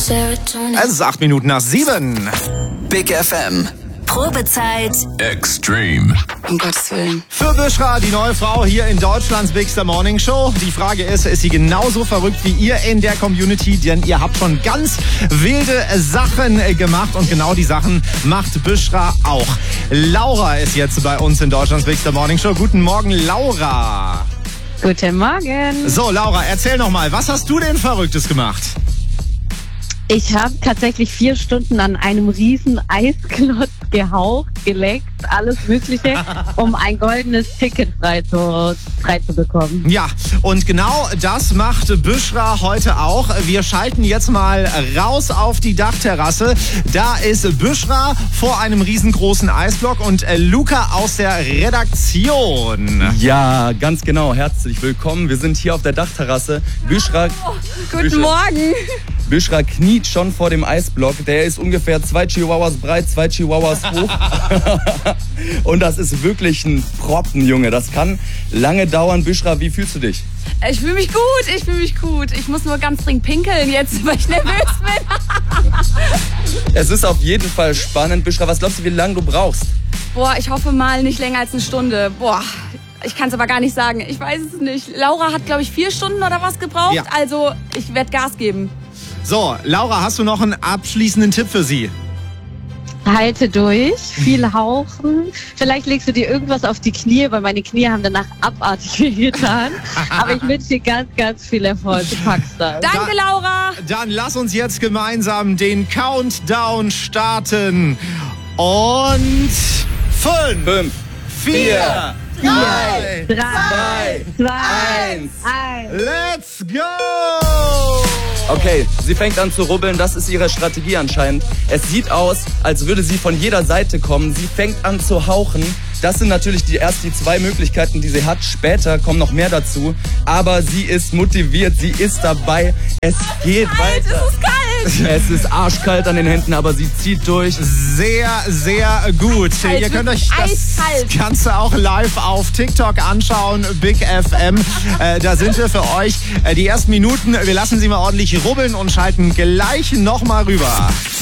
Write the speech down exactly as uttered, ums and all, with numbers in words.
Es ist acht Minuten nach sieben. Big F M. Probezeit Extreme. Um Gottes Willen. Für Büschra, die neue Frau hier in Deutschlands Bigster Morning Show. Die Frage ist, ist sie genauso verrückt wie ihr in der Community? Denn ihr habt schon ganz wilde Sachen gemacht und genau die Sachen macht Büschra auch. Laura ist jetzt bei uns in Deutschlands Bigster Morning Show. Guten Morgen, Laura. Guten Morgen. So, Laura, erzähl noch mal, was hast du denn Verrücktes gemacht? Ich habe tatsächlich vier Stunden an einem riesen Eisklotz gehaucht, geleckt, alles Mögliche, um ein goldenes Ticket frei zu, frei zu bekommen. Ja, und genau das macht Büschra heute auch. Wir schalten jetzt mal raus auf die Dachterrasse. Da ist Büschra vor einem riesengroßen Eisblock und Luca aus der Redaktion. Ja, ganz genau. Herzlich willkommen. Wir sind hier auf der Dachterrasse. Büschra, oh, guten Büschra, Morgen. Büschra kniet schon vor dem Eisblock. Der ist ungefähr zwei Chihuahuas breit, zwei Chihuahuas hoch. Und das ist wirklich ein Proppen, Junge. Das kann lange dauern. Büschra, wie fühlst du dich? Ich fühle mich gut, ich fühle mich gut. Ich muss nur ganz dringend pinkeln jetzt, weil ich nervös bin. Es ist auf jeden Fall spannend. Büschra, was glaubst du, wie lange du brauchst? Boah, ich hoffe mal nicht länger als eine Stunde. Boah, ich kann es aber gar nicht sagen. Ich weiß es nicht. Laura hat, glaube ich, vier Stunden oder was gebraucht. Ja. Also, ich werde Gas geben. So, Laura, hast du noch einen abschließenden Tipp für sie? Halte durch, viel hauchen. Vielleicht legst du dir irgendwas auf die Knie, weil meine Knie haben danach abartig weh getan. Aber ich wünsche dir ganz, ganz viel Erfolg. Du packst das. Danke, Laura. Dann lass uns jetzt gemeinsam den Countdown starten. Und fünf, Fünf, vier, drei, Drei, zwei, eins. eins. let's go! Okay, sie fängt an zu rubbeln, das ist ihre Strategie anscheinend. Es sieht aus, als würde sie von jeder Seite kommen. Sie fängt an zu hauchen. Das sind natürlich die, erst die zwei Möglichkeiten, die sie hat. Später kommen noch mehr dazu. Aber sie ist motiviert, sie ist dabei. Es geht Kalt, weiter. es ist kalt. Es ist arschkalt an den Händen, aber sie zieht durch. Sehr, sehr gut. Kalt, Ihr könnt euch das eiskalt. Ganze auch live auf TikTok anschauen. Big F M. Äh, da sind wir für euch. Äh, die ersten Minuten, wir lassen sie mal ordentlich rubbeln und schalten gleich nochmal rüber.